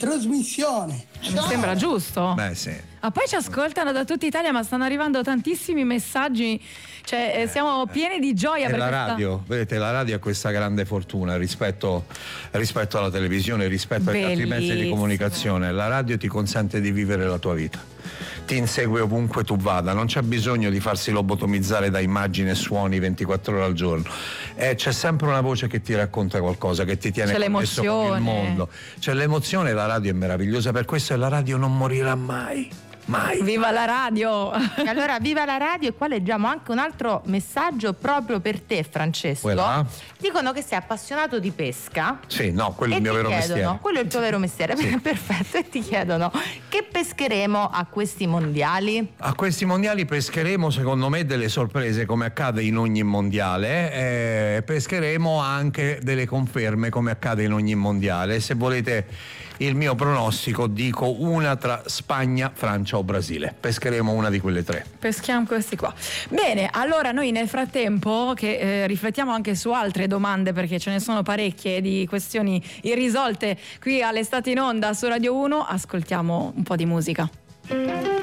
trasmissione. Mi sembra giusto. Beh, sì. Ma poi ci ascoltano da tutta Italia, ma stanno arrivando tantissimi messaggi, cioè siamo pieni di gioia per la questa... radio, vedete, la radio ha questa grande fortuna rispetto alla televisione, rispetto agli altri mezzi di comunicazione. La radio ti consente di vivere la tua vita, ti insegue ovunque tu vada, non c'è bisogno di farsi lobotomizzare da immagini e suoni 24 ore al giorno, c'è sempre una voce che ti racconta qualcosa, che ti tiene connesso con il mondo, c'è l'emozione. La radio è meravigliosa, per questo la radio non morirà mai. Mai. Viva la radio! E allora viva la radio, e qua leggiamo anche un altro messaggio proprio per te, Francesco. Dicono che sei appassionato di pesca. Sì, no, quello è il mio vero mestiere. Quello è il tuo vero mestiere, sì. Perfetto. E ti chiedono che pescheremo a questi mondiali? A questi mondiali pescheremo, secondo me, delle sorprese, come accade in ogni mondiale. Pescheremo anche delle conferme, come accade in ogni mondiale. Se volete il mio pronostico, dico una tra Spagna, Francia o Brasile. Pescheremo una di quelle tre. Peschiamo questi qua. Bene, allora noi nel frattempo che riflettiamo anche su altre domande, perché ce ne sono parecchie di questioni irrisolte qui all'Estate in Onda su Radio 1, ascoltiamo un po' di musica.